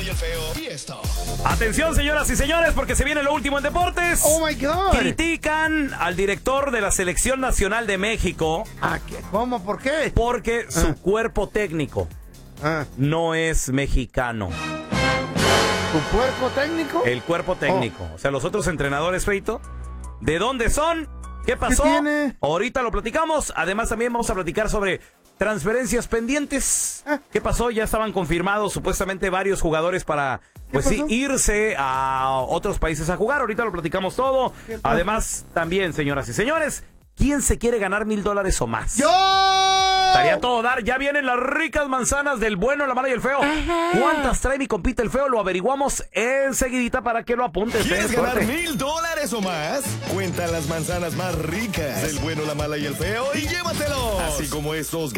y el feo. Y esto. Atención, señoras y señores, porque se viene lo último en deportes. Oh my God. Critican al director de la Selección Nacional de México. ¿Cómo? ¿Por qué? Porque su cuerpo técnico no es mexicano. ¿Tu cuerpo técnico? El cuerpo técnico. O sea, los otros entrenadores, Feito, ¿de dónde son? ¿Qué pasó? ¿Qué tiene? Ahorita lo platicamos. Además, también vamos a platicar sobre transferencias pendientes. ¿Qué pasó? Ya estaban confirmados supuestamente varios jugadores para, pues sí, irse a otros países a jugar. Ahorita lo platicamos todo. Además, también, señoras y señores, ¿quién se quiere ganar $1,000 o más? ¡Yo! Estaría todo dar. Ya vienen las ricas manzanas del bueno, la mala y el feo. ¿Cuántas trae mi compita el feo? Lo averiguamos enseguidita para que lo apuntes. ¿Quieres ganar $1,000 o más? Cuenta las manzanas más ricas del bueno, la mala y el feo y llévatelo. Así como estos